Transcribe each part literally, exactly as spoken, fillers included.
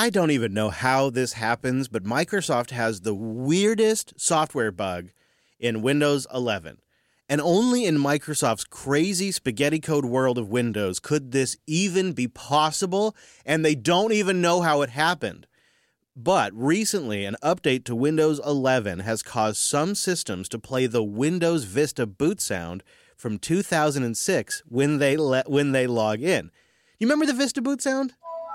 I don't even know how this happens, but Microsoft has the weirdest software bug in Windows eleven. And only in Microsoft's crazy spaghetti code world of Windows could this even be possible, and they don't even know how it happened. But recently, an update to Windows eleven has caused some systems to play the Windows Vista boot sound from two thousand six when they le- when they log in. You remember the Vista boot sound?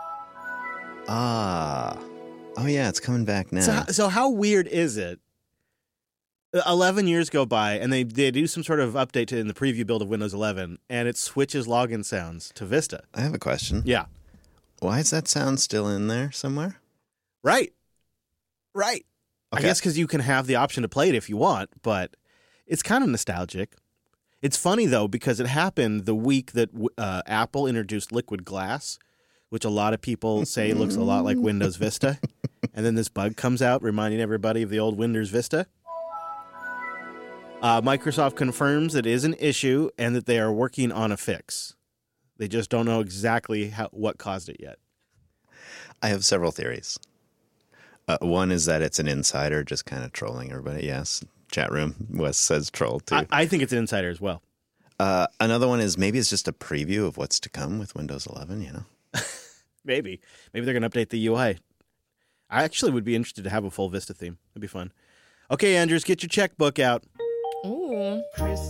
Ah. Oh, yeah, it's coming back now. So, so how weird is it? eleven years go by, and they, they do some sort of update to, in the preview build of Windows eleven, and it switches login sounds to Vista. I have a question. Yeah. Why is that sound still in there somewhere? Right. Right. Okay. I guess because you can have the option to play it if you want, but it's kind of nostalgic. It's funny, though, because it happened the week that uh, Apple introduced Liquid Glass, which a lot of people say looks a lot like Windows Vista. And then this bug comes out reminding everybody of the old Windows Vista. Uh, Microsoft confirms that it is an issue and that they are working on a fix. They just don't know exactly how, what caused it yet. I have several theories. Uh, one is that it's an insider just kind of trolling everybody. Yes, chat room. Wes says troll too. I, I think it's an insider as well. Uh, another one is maybe it's just a preview of what's to come with Windows eleven, you know? Maybe. Maybe they're going to update the U I. I actually would be interested to have a full Vista theme. It'd be fun. Okay, Andrews, get your checkbook out. Ooh.